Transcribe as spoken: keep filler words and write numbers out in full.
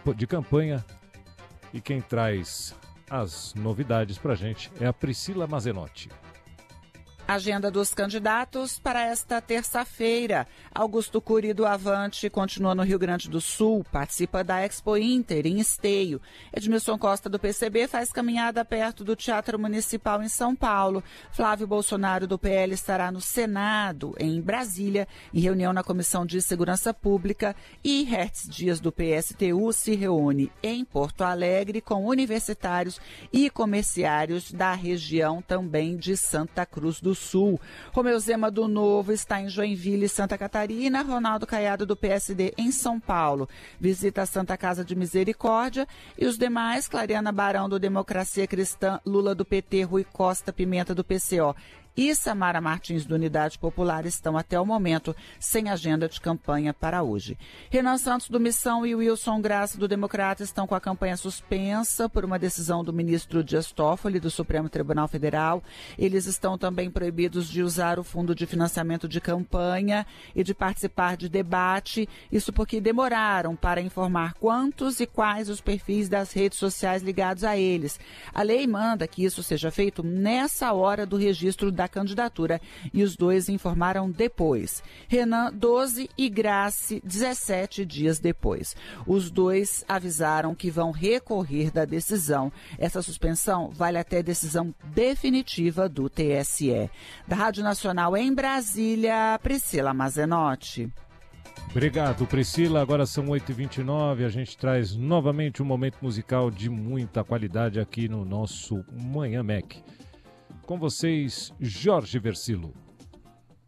de campanha. E quem traz as novidades para a gente é a Priscila Mazenotti. Agenda dos candidatos para esta terça-feira. Augusto Cury do Avante continua no Rio Grande do Sul, participa da Expo Inter em Esteio. Edmilson Costa do P C B faz caminhada perto do Teatro Municipal em São Paulo. Flávio Bolsonaro do P L estará no Senado, em Brasília, em reunião na Comissão de Segurança Pública. E Hertz Dias do P S T U se reúne em Porto Alegre com universitários e comerciários da região também de Santa Cruz do Sul. Romeu Zema do Novo está em Joinville, Santa Catarina. Ronaldo Caiado do P S D em São Paulo visita a Santa Casa de Misericórdia. E os demais, Clariana Barão do Democracia Cristã, Lula do P T, Rui Costa Pimenta do P C O e Samara Martins do Unidade Popular estão até o momento sem agenda de campanha para hoje. Renan Santos do Missão e Wilson Graça do Democrata estão com a campanha suspensa por uma decisão do ministro Dias Toffoli do Supremo Tribunal Federal. Eles estão também proibidos de usar o fundo de financiamento de campanha e de participar de debate, isso porque demoraram para informar quantos e quais os perfis das redes sociais ligados a eles. A lei manda que isso seja feito nessa hora do registro da candidatura e os dois informaram depois. Renan, doze e Grace, dezessete dias depois. Os dois avisaram que vão recorrer da decisão. Essa suspensão vale até decisão definitiva do T S E. Da Rádio Nacional em Brasília, Priscila Mazenotti. Obrigado, Priscila. Agora são oito e vinte e nove. A gente traz novamente um momento musical de muita qualidade aqui no nosso Manhã Mac. Com vocês, Jorge Versilo.